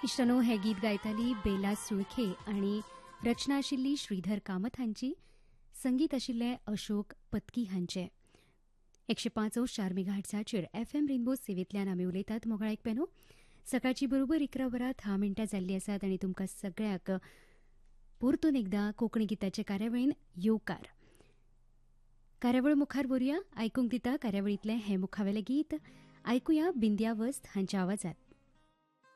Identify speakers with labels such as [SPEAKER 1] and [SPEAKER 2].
[SPEAKER 1] इश्टानो हे गीत गायताली बेला सुळखे आणि रचना आशिल्ली श्रीधर कामत हांची, संगीत आशिल्ले अशोक पत्की हांचे. 105.4 मेगाहर्ट्झाचेर FM रेनबो सेवेंतल्यान आमी उलयतात मोगाळ आयकप्यानो. सकाळची बरोबर 11 वरां 10 मिनटां जाल्ली आसात आनी तुमकां सगळ्याक परतून एकदां कोंकणी गिताचे कार्यावळीन येवकार. कार्यावळ मुखार व्हरुया. आयकूंक दिता कार्यावळींतलें हें मुखावेलें गीत. आयकुया बिंदिया वस्त हांच्या आवाजात.